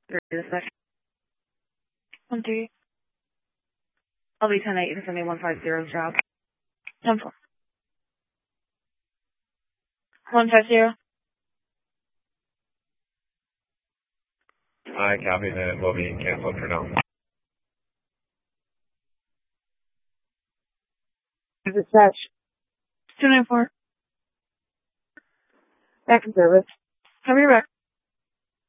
3 this second. 1-3. I'll be 10-8. You can send me 150 job. 10-4. 150. I copy that. Will be canceled for now. Dispatch. 294. Back in service. Cover your back.